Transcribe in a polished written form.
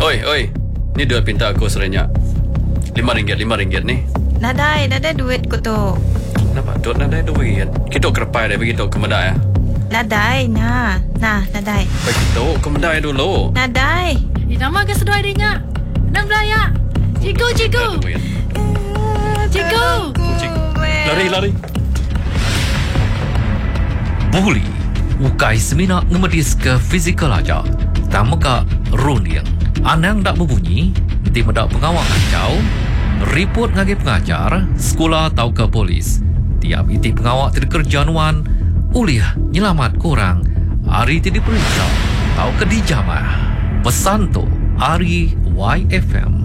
Oi. Ni duit pinta aku serenyak. RM5 ni. Nadai duit ko tu. Kenapa? Duk nadai duit. Kita kerepai dah begitu ke medai. Nadai, nadai. Begitu ke medai dulu. Nadai. Nama ke sedua adiknya? Nang belaya. Cikgu. Cikgu. Lari. Buli ukai semina ngemedis ke fizikal aja. Tama ka runiang. Anang dak berbunyi, nanti mendak pengawal kacau. Report ngagi pengajar, sekolah atau ke polis. Tiap iti pengawal tidak kerjaan uliah nyelamat korang. Hari tidak diperiksa atau ke dijamah. Pesan tu, Hari YFM.